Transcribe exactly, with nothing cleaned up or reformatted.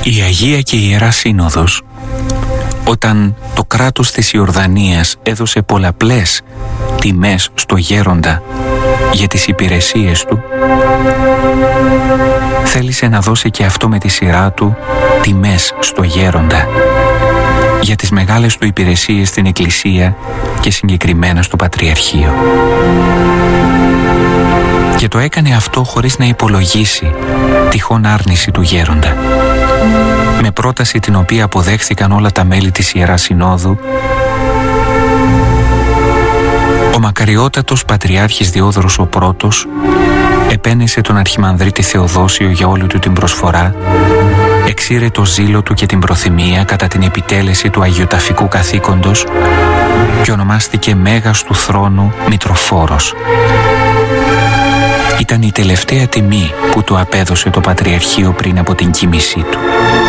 Η Αγία και Ιερά Σύνοδος, όταν το κράτος της Ιορδανίας έδωσε πολλαπλές τιμές στο γέροντα για τις υπηρεσίες του, θέλησε να δώσει και αυτό με τη σειρά του τιμές στο γέροντα για τις μεγάλες του υπηρεσίες στην Εκκλησία και συγκεκριμένα στο Πατριαρχείο. Και το έκανε αυτό χωρίς να υπολογίσει τυχόν άρνηση του γέροντα. Με πρόταση την οποία αποδέχθηκαν όλα τα μέλη της Ιεράς Συνόδου, ο μακαριότατος Πατριάρχης Διόδωρος ο Πρώτος επένεσε τον Αρχιμανδρίτη Θεοδόσιο για όλη του την προσφορά, εξήρε το ζήλο του και την προθυμία κατά την επιτέλεση του αγιοταφικού καθήκοντος και ονομάστηκε Μέγας του Θρόνου Μητροφόρος. Ήταν η τελευταία τιμή που του απέδωσε το Πατριαρχείο πριν από την κοίμησή του.